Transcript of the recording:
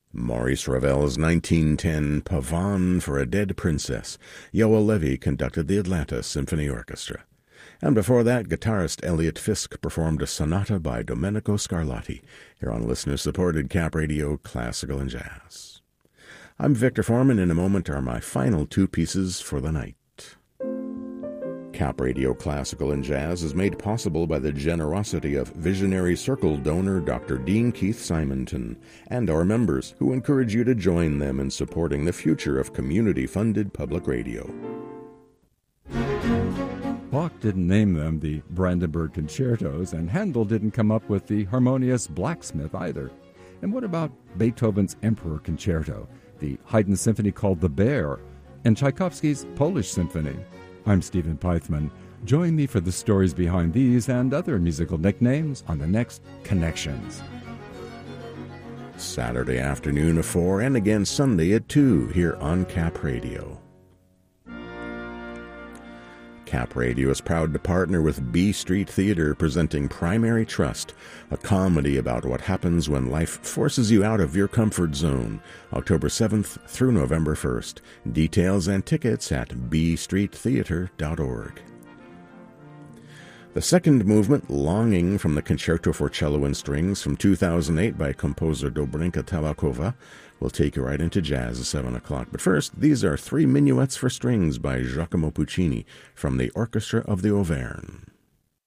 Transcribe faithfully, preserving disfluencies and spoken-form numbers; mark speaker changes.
Speaker 1: Maurice Ravel's nineteen ten Pavane for a Dead Princess. Yoel Levy conducted the Atlanta Symphony Orchestra. And before that, guitarist Elliot Fisk performed a sonata by Domenico Scarlatti, here on listener-supported Cap Radio Classical and Jazz. I'm Victor Foreman. In a moment are my final two pieces for the night. Cap Radio Classical and Jazz is made possible by the generosity of Visionary Circle donor Doctor Dean Keith Simonton and our members, who encourage you to join them in supporting the future of community-funded public radio.
Speaker 2: Bach didn't name them the Brandenburg Concertos, and Handel didn't come up with the harmonious blacksmith either. And what about Beethoven's Emperor Concerto, the Haydn Symphony called The Bear, and Tchaikovsky's Polish Symphony? I'm Stephen Peithman. Join me for the stories behind these and other musical nicknames on the next Connections.
Speaker 1: Saturday afternoon at four and again Sunday at two here on Cap Radio. Cap Radio is proud to partner with B Street Theater, presenting Primary Trust, a comedy about what happens when life forces you out of your comfort zone, October seventh through November first. Details and tickets at b street theater dot org. The second movement, Longing, from the Concerto for Cello and Strings from two thousand eight by composer Dobrinka Tavakova, will take you right into jazz at seven o'clock. But first, these are three minuets for strings by Giacomo Puccini from the Orchestra of the Auvergne.